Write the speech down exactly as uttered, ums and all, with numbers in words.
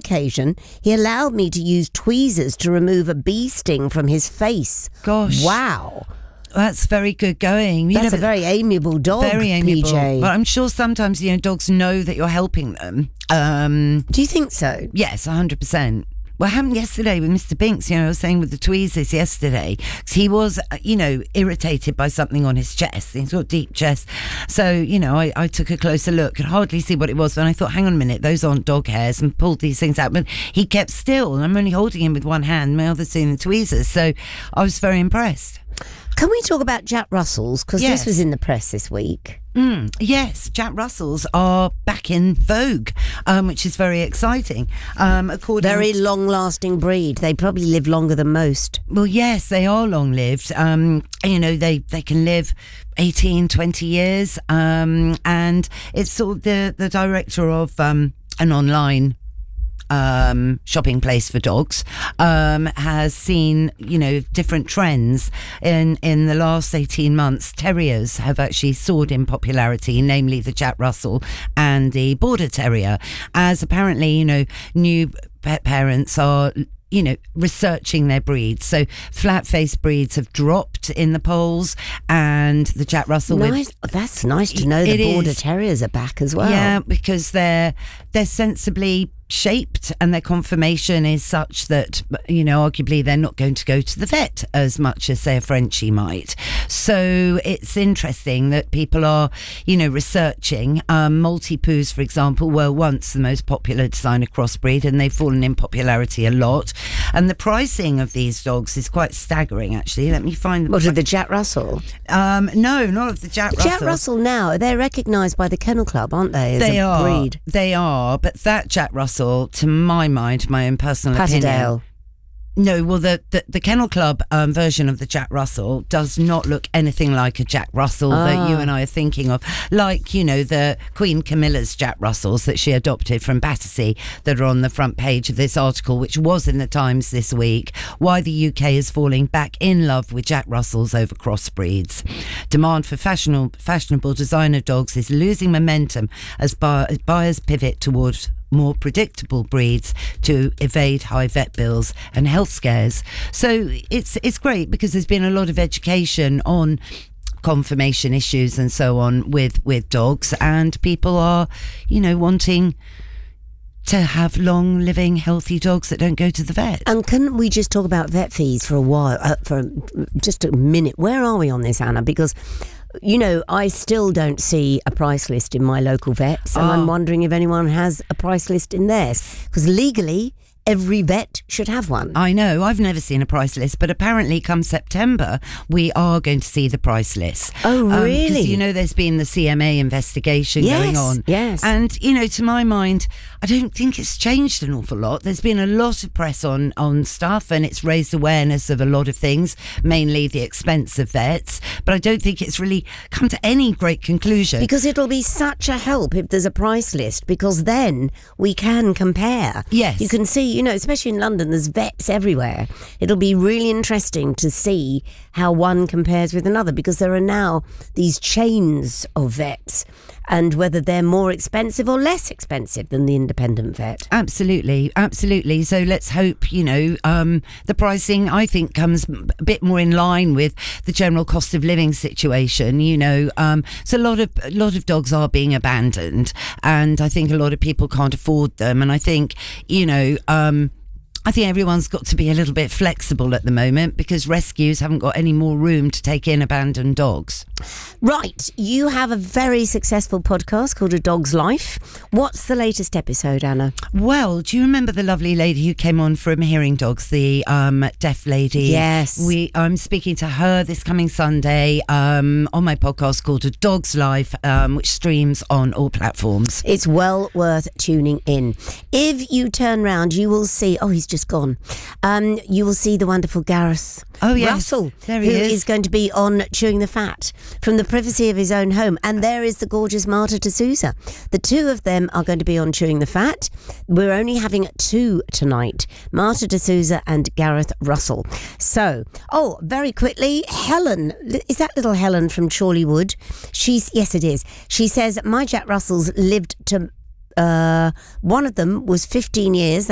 occasion, he allowed me to use tweezers to remove a bee sting from his face. Gosh. Wow. That's very good going. You That's know, a very amiable dog, very amiable. P J. But I'm sure sometimes, you know, dogs know that you're helping them. Um, Do you think so? yes, one hundred percent. What happened yesterday with Mister Binks, you know, I was saying with the tweezers yesterday, 'cause he was, you know, irritated by something on his chest. He's got a deep chest. So, you know, I, I took a closer look, could hardly see what it was. And I thought, hang on a minute, those aren't dog hairs, and pulled these things out. But he kept still, and I'm only holding him with one hand, my other's doing the tweezers. So I was very impressed. Can we talk about Jack Russells? Because Yes. this was in the press this week. Mm, yes, Jack Russells are back in vogue, um, which is very exciting. Um, according Very to, long-lasting breed. They probably live longer than most. well, yes, they are long-lived. Um, you know, they, they can live eighteen, twenty years. Um, and it's sort of the, the director of um, an online Um, shopping place for dogs, um, has seen, you know, different trends in in the last eighteen months. Terriers have actually soared in popularity, namely the Jack Russell and the Border Terrier, as apparently, you know, new pet parents are, you know, researching their breeds. So flat-faced breeds have dropped in the polls, and the Jack Russell Nice. with Oh, that's nice to know It the Border is. Terriers are back as well. yeah, because they're they're sensibly shaped, and their conformation is such that, you know, arguably they're not going to go to the vet as much as, say, a Frenchie might. So it's interesting that people are, you know, researching. Um, Maltipoos, for example, were once the most popular designer crossbreed, and they've fallen in popularity a lot. And the pricing of these dogs is quite staggering, actually. Let me find the What, of the Jack Russell? um, no, not of the Jack Russell. Jack Russell now, they're recognised by the Kennel Club, aren't they, as They a are. breed? They are. But that Jack Russell, to my mind, my own personal opinion. Patterdale. No, well, the, the, the Kennel Club um, version of the Jack Russell does not look anything like a Jack Russell that you Ah. and I are thinking of. Like, you know, the Queen Camilla's Jack Russells that she adopted from Battersea that are on the front page of this article, which was in the Times this week. Why the U K is falling back in love with Jack Russells over crossbreeds. Demand for fashionable, fashionable designer dogs is losing momentum as buy- buyers pivot towards more predictable breeds to evade high vet bills and health scares. So it's it's great because there's been a lot of education on conformation issues and so on with with dogs, and people are, you know, wanting to have long living healthy dogs that don't go to the vet. And can we just talk about vet fees for a while, uh, for just a minute? Where are we on this, Anna? Because, you know, I still don't see a price list in my local vets, and Oh. I'm wondering if anyone has a price list in theirs. Because legally, every vet should have one. I know, I've never seen a price list, but apparently come September, we are going to see the price list. Oh, really? Because, you know, there's been the C M A investigation Yes, going on. yes. And, you know, to my mind, I don't think it's changed an awful lot. There's been a lot of press on, on stuff, and it's raised awareness of a lot of things, mainly the expense of vets, but I don't think it's really come to any great conclusion. Because it'll be such a help if there's a price list, because then we can compare. Yes. You can see, you know, especially in London, there's vets everywhere. It'll be really interesting to see how one compares with another, because there are now these chains of vets, and whether they're more expensive or less expensive than the independent vet. Absolutely, absolutely. So let's hope, you know, um, the pricing, I think, comes a bit more in line with the general cost of living situation. You know, um, so a lot of a lot of dogs are being abandoned, and I think a lot of people can't afford them. And I think, you know, um, I think everyone's got to be a little bit flexible at the moment, because rescues haven't got any more room to take in abandoned dogs. Right, you have a very successful podcast called A Dog's Life. What's the latest episode, Anna? Well, do you remember the lovely lady who came on from Hearing Dogs, the um, deaf lady? Yes. We, I'm speaking to her this coming Sunday um, on my podcast called A Dog's Life, um, which streams on all platforms. It's well worth tuning in. If you turn round, you will see, oh, he's just gone. Um, you will see the wonderful Gareth Oh, yes. Russell, There he who is. is going to be on Chewing the Fat from the privacy of his own home. And there is the gorgeous Marta D'Souza. The two of them are going to be on Chewing the Fat. We're only having two tonight, Marta D'Souza and Gareth Russell. So, oh, very quickly, Helen, is that little Helen from Chorleywood? She's, yes, it is. She says, my Jack Russells lived to, uh, one of them was fifteen years.